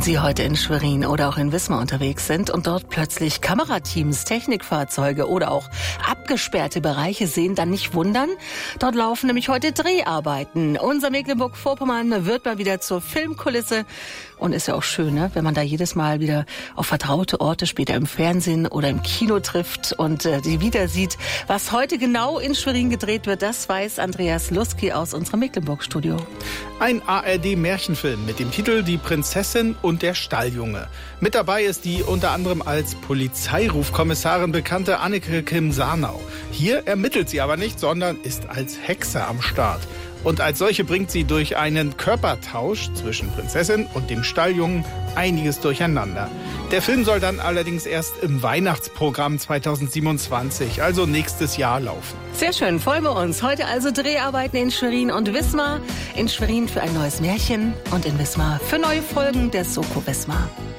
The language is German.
Sie heute in Schwerin oder auch in Wismar unterwegs sind und dort plötzlich Kamerateams, Technikfahrzeuge oder auch abgesperrte Bereiche sehen, dann nicht wundern. Dort laufen nämlich heute Dreharbeiten. Unser Mecklenburg-Vorpommern wird mal wieder zur Filmkulisse. Und ist ja auch schön, ne? Wenn man da jedes Mal wieder auf vertraute Orte später im Fernsehen oder im Kino trifft und die wieder sieht. Was heute genau in Schwerin gedreht wird, das weiß Andreas Luski aus unserem Mecklenburg-Studio. Ein ARD-Märchenfilm mit dem Titel Die Prinzessin und der Stalljunge. Mit dabei ist die unter anderem als Polizeirufkommissarin bekannte Anneke Kim-Sarnau. Hier ermittelt sie aber nicht, sondern ist als Hexe am Start. Und als solche bringt sie durch einen Körpertausch zwischen Prinzessin und dem Stalljungen einiges durcheinander. Der Film soll dann allerdings erst im Weihnachtsprogramm 2027, also nächstes Jahr, laufen. Sehr schön, freuen wir uns. Heute also Dreharbeiten in Schwerin und Wismar. In Schwerin für ein neues Märchen und in Wismar für neue Folgen der Soko Wismar.